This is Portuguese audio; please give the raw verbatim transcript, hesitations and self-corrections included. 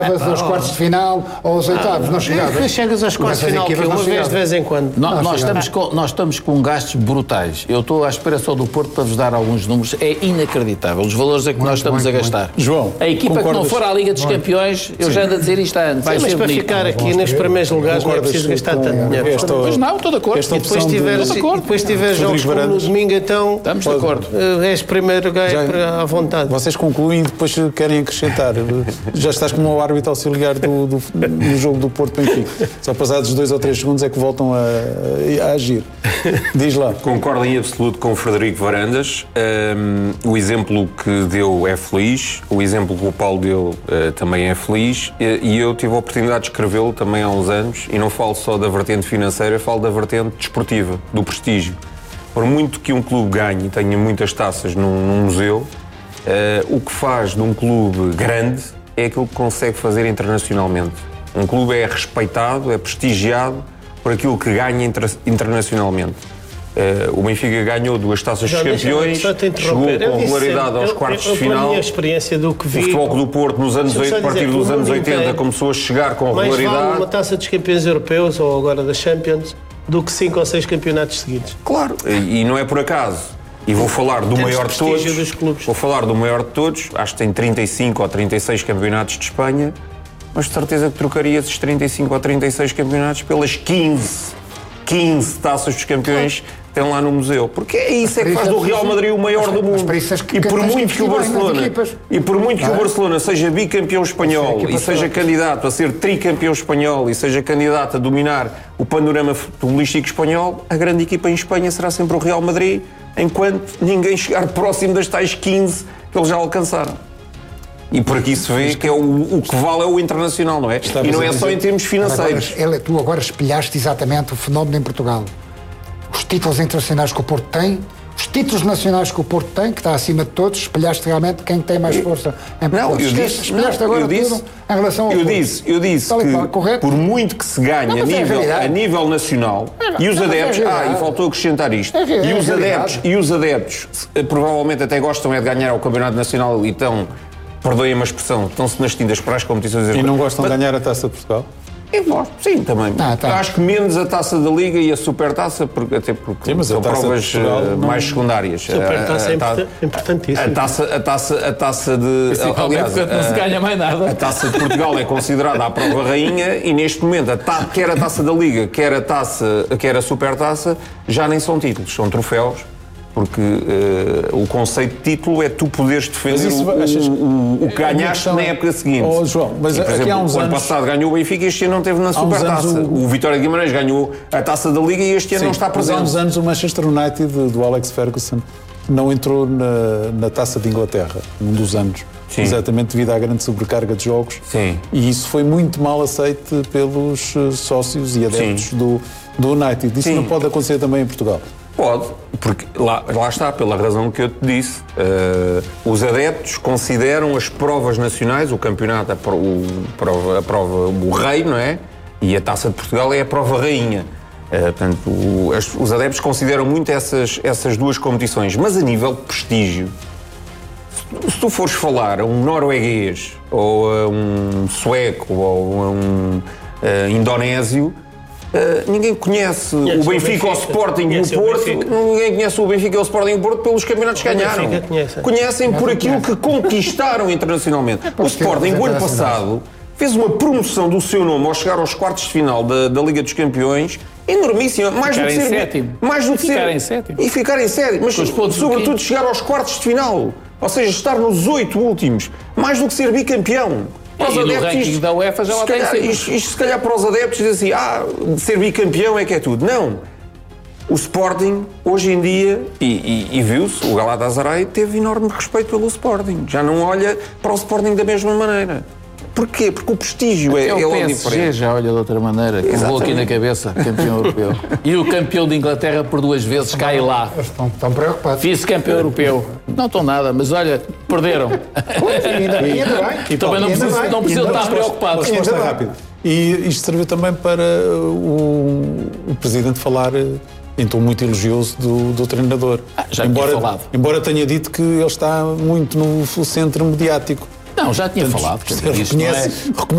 aos quartos de final ou aos oitavos, não chegavas. Mas chegas aos quartos de final que uma vez de vez em quando. Não, não nós, estamos com, nós estamos com gastos brutais. Eu estou à espera só do Porto para vos dar alguns números. É inacreditável os valores a que muito, nós estamos muito, a gastar. Muito. João, a equipa concordas? Que não for à Liga dos Campeões, eu Sim. já ando a dizer isto há anos. Vai Sim, mas para bonito. Ficar aqui nos primeiros lugares não é preciso gastar tanto dinheiro. Esta, pois não, estou de acordo. E depois tiver, de... e depois tiver jogos como no domingo, então... Estamos de acordo. És primeiro gajo à vontade. Vocês concluem e depois querem acrescentar. Já estás como o árbitro auxiliar do, do, do jogo do Porto-Benfica. Só passados dois ou três segundos é que voltam a, a agir. Diz lá. Concordo em absoluto com o Frederico Varandas. Um, o exemplo que deu é feliz. O exemplo que o Paulo deu uh, também é feliz. E, e eu tive a oportunidade de escrevê-lo também há uns anos. E não falo só da vertente financeira, falo da vertente desportiva, do prestígio. Por muito que um clube ganhe e tenha muitas taças num, num museu, uh, o que faz de um clube grande é aquilo que consegue fazer internacionalmente. Um clube é respeitado, é prestigiado por aquilo que ganha inter internacionalmente. Uh, o Benfica ganhou duas taças de campeões, chegou com regularidade aos quartos de final. A minha experiência do que vi, o Futebol Clube do Porto, nos anos oitenta, a partir dos anos oitenta, começou a chegar com regularidade. Mais vale uma taça dos campeões europeus, ou agora da Champions, do que cinco ou seis campeonatos seguidos. Claro, e, e não é por acaso. E vou falar do maior de todos. Dos clubes. Vou falar do maior de todos. Acho que tem trinta e cinco ou trinta e seis campeonatos de Espanha, mas de certeza que trocaria esses trinta e cinco ou trinta e seis campeonatos pelas quinze, quinze taças dos campeões que tem lá no museu. Porque é isso é que faz do Real Madrid o maior do mundo. E por muito que o Barcelona, e por muito que o Barcelona seja bicampeão espanhol e seja candidato a ser tricampeão espanhol e seja candidato a dominar o panorama futebolístico espanhol, a grande equipa em Espanha será sempre o Real Madrid, enquanto ninguém chegar próximo das tais quinze que eles já alcançaram. E por aqui se vê que é o, o que vale é o internacional, não é? Estamos e não é só em termos financeiros. Agora, tu agora espelhaste exatamente o fenómeno em Portugal. Os títulos internacionais que o Porto tem, os títulos nacionais que o Porto tem, que está acima de todos, espelhaste realmente quem tem mais força em Portugal. Não, eu disse, espelhaste não, agora eu disse, tudo em relação ao eu Porto. disse, eu disse que qual, por muito que se ganhe não, a, nível, é a nível nacional, é, e os não, adeptos, é ah, e faltou acrescentar isto, é, é, e, os é adeptos, e os adeptos provavelmente até gostam é de ganhar o Campeonato Nacional e estão, perdoem-me a expressão, estão-se nas tintas para as competições. E não gostam de ganhar a Taça de Portugal? Eu gosto, sim, também. Ah, tá. Acho que menos a Taça da Liga e a Supertaça, porque, até porque sim, são provas uh, mais secundárias. A Supertaça é importantíssima. A taça, a taça, a taça de... Aliás, não se ganha mais nada. A Taça de Portugal é considerada a prova rainha e neste momento, a ta, quer a Taça da Liga, quer a, taça, quer a Supertaça, já nem são títulos, são troféus. Porque uh, o conceito de título é tu poderes defender isso, o, achas, o, o, o que ganhaste na época seguinte. Oh, João, mas e, por exemplo, há uns o ano anos... passado ganhou o Benfica e este ano não teve na Supertaça. O... o Vitória de Guimarães ganhou a Taça da Liga e este ano Sim, não está presente. Há uns anos o Manchester United do Alex Ferguson não entrou na, na Taça de Inglaterra, um dos anos. Sim. Exatamente devido à grande sobrecarga de jogos. Sim. E isso foi muito mal aceito pelos sócios e adeptos do, do United. Isso Sim. não pode acontecer também em Portugal. Pode, porque lá, lá está, pela razão que eu te disse. Uh, os adeptos consideram as provas nacionais, o campeonato, a, pro, o, prova, a prova, o rei, não é? E a Taça de Portugal é a prova rainha. Uh, portanto, o, as, os adeptos consideram muito essas, essas duas competições. Mas a nível de prestígio, se, se tu fores falar a um norueguês, ou a um sueco, ou a um uh, indonésio, Uh, ninguém conhece, conhece o Benfica ou o Sporting e o Porto, ninguém conhece o Benfica ou o Sporting e o Porto pelos campeonatos que ganharam. Conhece. Conhecem por aquilo que conquistaram internacionalmente. É o Sporting, o ano passado, fez uma promoção do seu nome ao chegar aos quartos de final da, da Liga dos Campeões enormíssima. Mais do que ser, sétimo. Mais do que ficar ser, em sétimo. E ficar em sétimo. Mas, sobretudo, chegar aos quartos de final. Ou seja, estar nos oito últimos. Mais do que ser bicampeão. Para os adeptos, ranking isto, da UEFA já lá tem calhar, isto, isto se calhar para os adeptos diz assim, ah, ser bicampeão é que é tudo. Não. O Sporting, hoje em dia, e, e, e viu-se, o Galatasaray teve enorme respeito pelo Sporting. Já não olha para o Sporting da mesma maneira. Porquê? Porque o prestígio é, é logo diferente. Já olha de outra maneira, que vou aqui na cabeça, campeão europeu. E o campeão de Inglaterra por duas vezes cai lá. Estão, estão preocupados. Vice-campeão europeu. Não estão nada, mas olha, perderam. Pois, ainda, ainda bem. E também não precisam não precisa estar preocupados. Resposta rápida. E isto serviu também para o, o Presidente falar em tom muito elogioso do, do treinador. Ah, já embora, tinha falado. Embora tenha dito que ele está muito no centro mediático. Não, já tinha Portanto, falado. Reconhece, é...